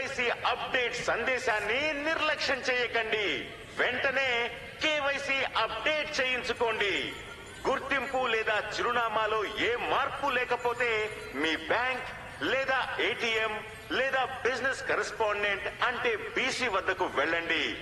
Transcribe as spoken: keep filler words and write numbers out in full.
KYC update సందేశాన్ని నిర్లక్ష్యం చేయకండి. వెంటనే కేవైసీ అప్డేట్ చేయించుకోండి. గుర్తింపు లేదా చిరునామాలో ఏ మార్పు లేకపోతే మీ బ్యాంక్ లేదా ఏటీఎం లేదా బిజినెస్ కరెస్పాండెంట్ అంటే బీసీ వద్దకు వెళ్ళండి.